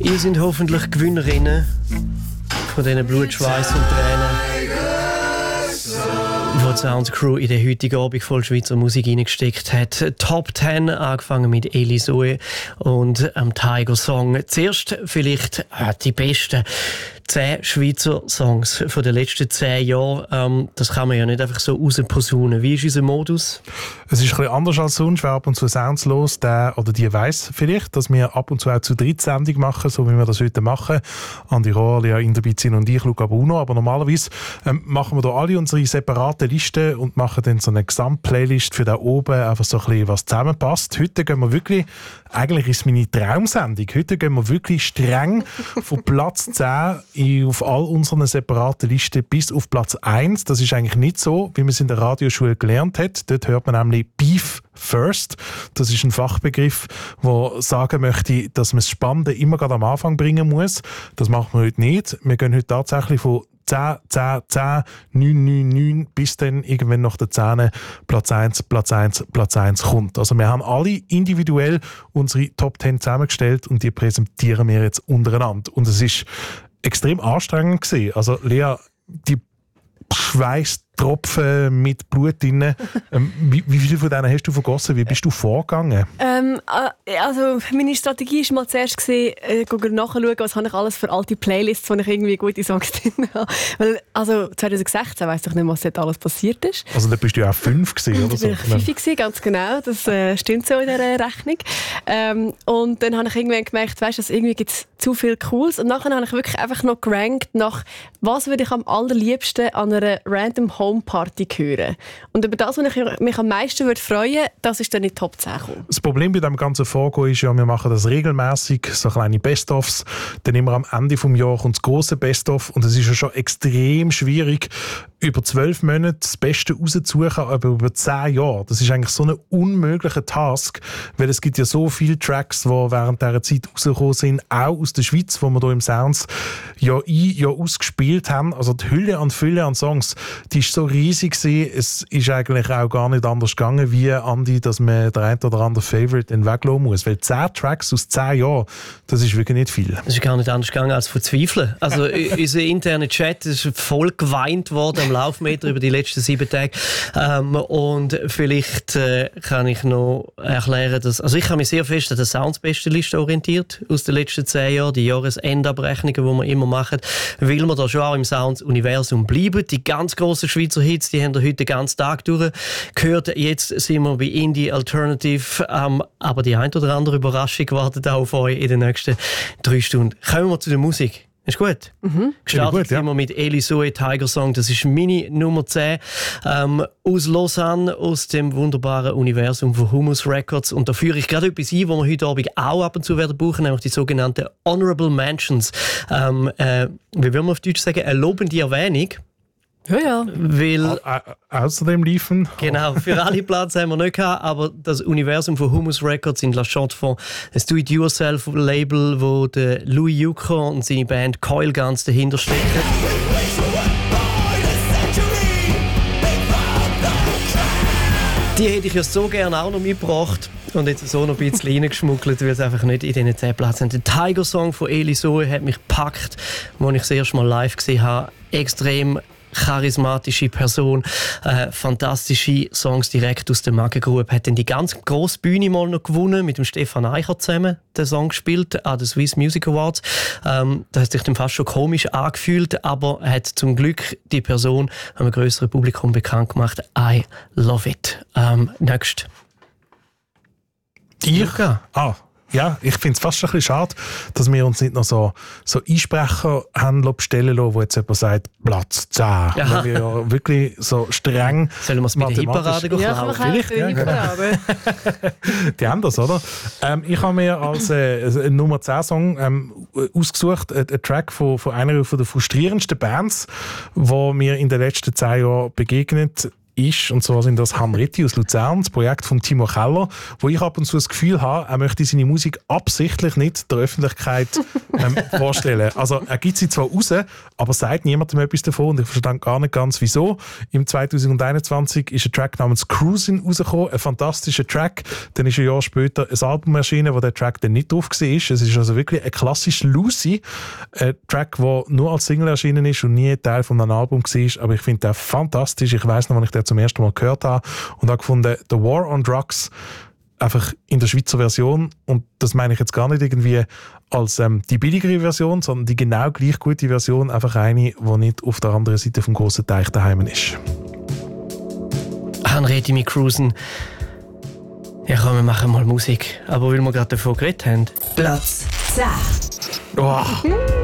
Ihr seid hoffentlich Gewinnerinnen von diesen Blut, Schweiß und Tränen, wo die Soundcrew in der heutigen Abend voll Schweizer Musik reingesteckt hat. Top 10, angefangen mit Elie Soe und Tiger Song. Zuerst vielleicht die besten 10 Schweizer Songs von den letzten 10 Jahren. Das kann man ja nicht einfach so rausposaunen. Wie ist unser Modus? Es ist ein bisschen anders als sonst. Wer ab und zu Sounds los, der oder die weiss vielleicht, dass wir ab und zu auch zu Drittsendung machen, so wie wir das heute machen. Andi Rohr, Lea Inderbizin und ich, Luca Bruno. Aber normalerweise machen wir da alle unsere separaten Listen und machen dann so eine Gesamtplaylist für da oben, einfach so ein bisschen, was zusammenpasst. Heute gehen wir wirklich, eigentlich ist es meine Traumsendung, heute gehen wir wirklich streng von Platz 10 auf all unseren separaten Listen bis auf Platz 1. Das ist eigentlich nicht so, wie man es in der Radioschule gelernt hat. Dort hört man nämlich Beef First. Das ist ein Fachbegriff, der sagen möchte, dass man das Spannende immer gerade am Anfang bringen muss. Das machen wir heute nicht. Wir gehen heute tatsächlich von 10, 10, 10, 9, 9, 9, bis dann irgendwann nach der 10 Platz 1, Platz 1, Platz 1 kommt. Also wir haben alle individuell unsere Top 10 zusammengestellt und die präsentieren wir jetzt untereinander. Und es ist extrem anstrengend gewesen. Also Lea, die Schweißtropfen mit Blut drin. Wie viele von denen hast du vergossen? Wie bist du vorgegangen? Also meine Strategie war mal zuerst nachschauen, was habe ich alles für alte Playlists, wo ich irgendwie gute Songs drin habe. Weil, also 2016 weiss ich nicht, was dort alles passiert ist. Also da bist du ja auch 5 gewesen, oder so? Da war ich 5 gewesen, ganz genau. Das stimmt so in dieser Rechnung. Und dann habe ich irgendwann gemerkt, weißt du, irgendwie gibt es zu viel Cooles. Und nachher habe ich wirklich einfach noch gerankt nach, was würde ich am allerliebsten an einer Random Home Party hören. Und über das, was ich mich am meisten freuen würde, das ist dann in die Top 10 gekommen. Das Problem bei diesem ganzen Vorgehen ist ja, wir machen das regelmäßig, so kleine Best-ofs. Dann immer am Ende des Jahres kommt das grosse Best-of. Und es ist ja schon extrem schwierig, über 12 Monate das Beste rauszusuchen, aber über 10 Jahre. Das ist eigentlich so ein unmöglicher Task, weil es gibt ja so viele Tracks, die während dieser Zeit rausgekommen sind, auch aus der Schweiz, wo wir hier im Sounds Jahr ein, Jahr ausgespielt haben. Also die Hülle an Fülle an Songs, die ist so riesig gewesen. Es ist eigentlich auch gar nicht anders gegangen, wie Andi, dass man der ein oder andere Favorite weglassen muss. Weil 10 Tracks aus 10 Jahren, das ist wirklich nicht viel. Es ist gar nicht anders gegangen als verzweifeln. Also unser interner Chat ist voll geweint worden am Laufmeter über die letzten 7 Tage. Und vielleicht kann ich noch erklären, dass... Also ich habe mich sehr fest an der Sounds-Bestenliste orientiert aus den letzten 10 Jahren. Die Jahresendabrechnungen, die wir immer machen, weil wir da schon auch im Sounds-Universum bleiben. Die ganz grossen Schweizer Hits, die haben wir heute den ganzen Tag durchgehört. Jetzt sind wir bei Indie Alternative. Aber die ein oder andere Überraschung wartet auch auf euch in den nächsten 3 Stunden. Kommen wir zu der Musik. Ist gut? Gestartet sind wir mit Elie Soe, Tiger Song. Das ist meine Nummer 10. Aus Lausanne, aus dem wunderbaren Universum von Humus Records. Und da führe ich gerade etwas ein, was wir heute Abend auch ab und zu werden brauchen, nämlich die sogenannten Honorable Mentions. Wie will man auf Deutsch sagen? Eine lobende Erwähnung. Ja. Weil, außerdem liefen. Genau, für alle Plätze haben wir nicht gehabt, aber das Universum von Humus Records in La Chaux-de-Fonds, ein Do-It-Yourself-Label, wo der Louis Yuko und seine Band Coil Guns dahinter stecken. Die hätte ich ja so gerne auch noch mitgebracht und jetzt so noch ein bisschen reingeschmuggelt, weil es einfach nicht in diesen 10 Plätzen sind. Der Tiger Song von Elie Soe hat mich gepackt, als ich das erste Mal live gesehen habe. Extrem charismatische Person, fantastische Songs direkt aus der Magengrube. Hat dann die ganz grosse Bühne mal noch gewonnen, mit dem Stefan Eicher zusammen den Song gespielt an den Swiss Music Awards. Das hat sich dann fast schon komisch angefühlt, aber hat zum Glück die Person einem grösseren Publikum bekannt gemacht. I love it. Next. Ja, ich finde es fast schon ein bisschen schade, dass wir uns nicht noch so Einsprecher haben bestellen lassen, wo jetzt jemand sagt, Platz 10. Weil wir ja wirklich so streng... Sollen wir es mit der Hitparade klauen? Ja, vielleicht. Ja, Hitparade. Die haben das, oder? Ich habe mir als Nummer 10 Song ausgesucht, einen Track von einer der frustrierendsten Bands, die mir in den letzten 10 Jahren begegnet ist, und zwar sind das Hamretti aus Luzern, das Projekt von Timo Keller, wo ich ab und zu das Gefühl habe, er möchte seine Musik absichtlich nicht der Öffentlichkeit vorstellen. Also er gibt sie zwar raus, aber sagt niemandem etwas davon und ich verstehe gar nicht ganz, wieso. Im 2021 ist ein Track namens Cruisin' rausgekommen, ein fantastischer Track. Dann ist ein Jahr später ein Album erschienen, wo der Track dann nicht drauf war. Es ist also wirklich ein klassisch Lucy, ein Track, der nur als Single erschienen ist und nie Teil von einem Album war, aber ich finde den fantastisch. Ich weiss noch, als ich den zum ersten Mal gehört habe und habe gefunden, The War on Drugs einfach in der Schweizer Version, und das meine ich jetzt gar nicht irgendwie als die billigere Version, sondern die genau gleich gute Version, einfach eine, die nicht auf der anderen Seite vom grossen Teich daheim ist. Henriette mit Cruisen. Ja komm, wir machen mal Musik. Aber weil wir gerade davon geredet haben. Platz 10. Oh.